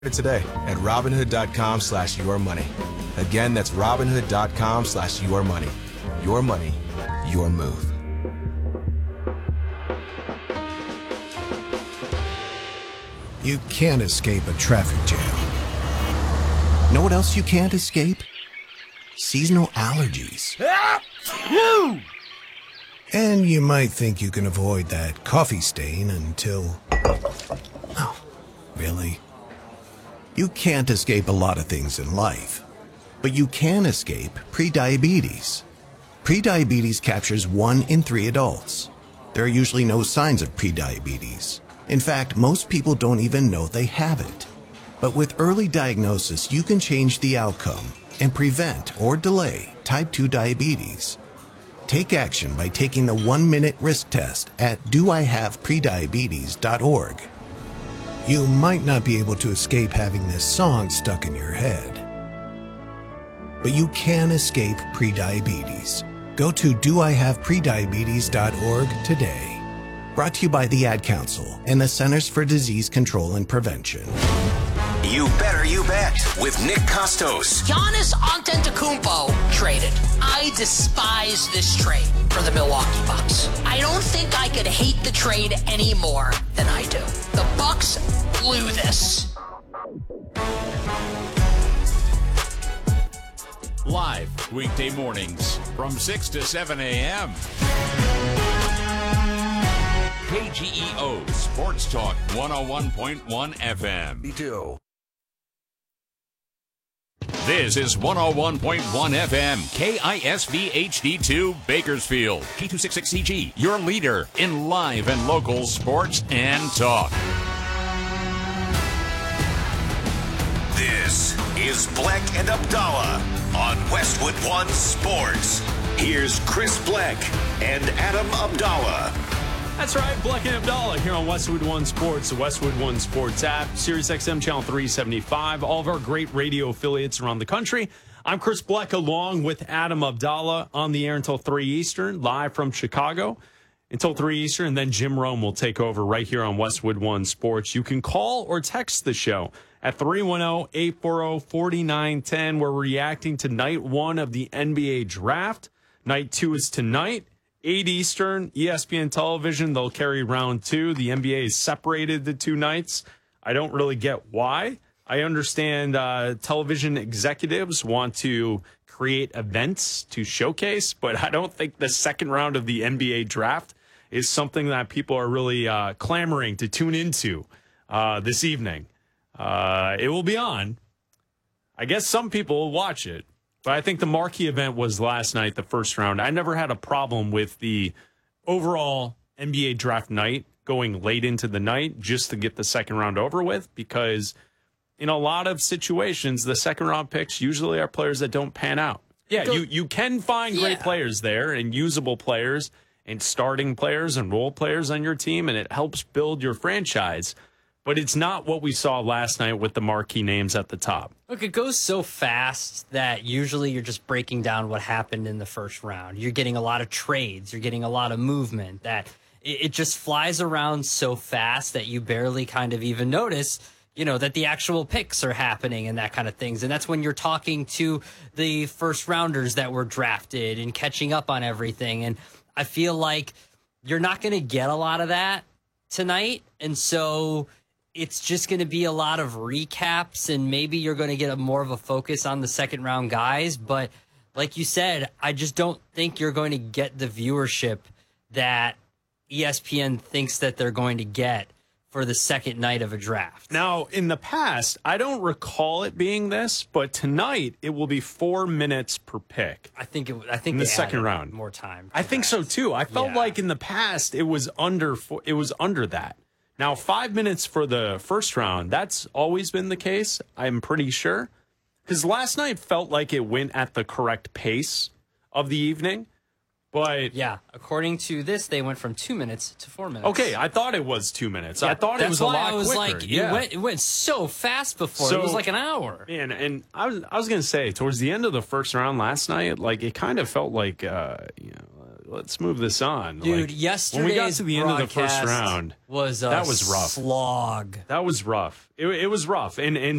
today at Robinhood.com/yourmoney. Again, that's Robinhood.com/yourmoney. Your money, your move. You can't escape a traffic jam. Know what else you can't escape? Seasonal allergies. And you might think you can avoid that coffee stain until... Oh, really? You can't escape a lot of things in life, but you can escape prediabetes. Prediabetes captures 1 in 3 adults. There are usually no signs of prediabetes. In fact, most people don't even know they have it. But with early diagnosis, you can change the outcome and prevent or delay type 2 diabetes. Take action by taking the 1-minute risk test at doihaveprediabetes.org. You might not be able to escape having this song stuck in your head, but you can escape prediabetes. Go to doihaveprediabetes.org today. Brought to you by the Ad Council and the Centers for Disease Control and Prevention. You Better You Bet with Nick Costos. Giannis Antetokounmpo traded. I despise this trade for the Milwaukee Bucks. I don't think I could hate the trade any more than I do. The Bucks blew this. Live weekday mornings from 6 to 7 a.m. KGEO Sports Talk 101.1 FM. Me too. This is 101.1 FM, KISV HD2 Bakersfield, K266CG, your leader in live and local sports and talk. This is Black and Abdallah on Westwood One Sports. Here's Chris Black and Adam Abdallah. That's right, Black and Abdallah here on Westwood One Sports, the Westwood One Sports app, SiriusXM Channel 375, all of our great radio affiliates around the country. I'm Chris Black along with Adam Abdallah on the air until 3 Eastern, live from Chicago until 3 Eastern, and then Jim Rome will take over right here on Westwood One Sports. You can call or text the show at 310-840-4910. We're reacting to night 1 of the NBA draft. Night 2 is tonight. 8 Eastern, ESPN television, they'll carry round 2. The NBA has separated the 2 nights. I don't really get why. I understand television executives want to create events to showcase, but I don't think the second round of the NBA draft is something that people are really clamoring to tune into this evening. It will be on. I guess some people will watch it. But I think the marquee event was last night, the first round. I never had a problem with the overall NBA draft night going late into the night just to get the second round over with, because in a lot of situations, the second round picks usually are players that don't pan out. Yeah, you can find great players there and usable players and starting players and role players on your team, and it helps build your franchise. But it's not what we saw last night with the marquee names at the top. Look, it goes so fast that usually you're just breaking down what happened in the first round. You're getting a lot of trades. You're getting a lot of movement. That it just flies around so fast that you barely kind of even notice, you know, that the actual picks are happening and that kind of things. And that's when you're talking to the first rounders that were drafted and catching up on everything. And I feel like you're not going to get a lot of that tonight. And so it's just going to be a lot of recaps, and maybe you're going to get more of a focus on the second round guys. But like you said, I just don't think you're going to get the viewership that ESPN thinks that they're going to get for the second night of a draft. Now, in the past, I don't recall it being this, but tonight it will be 4 minutes per pick. I think in the second round, more time. I think so too. I felt like in the past it was under that. Now, 5 minutes for the first round, that's always been the case, I'm pretty sure. Because last night felt like it went at the correct pace of the evening. But yeah, according to this, they went from 2 minutes to 4 minutes. Okay, I thought it was 2 minutes. I thought it was a lot quicker. Like, it went so fast before. So, it was like an hour. Man, and I was going to say, towards the end of the first round last night, like it kind of felt like let's move this on. Dude, like, yesterday's when we got to the end of the first broadcast round, that was rough. slog. That was rough. It was rough. And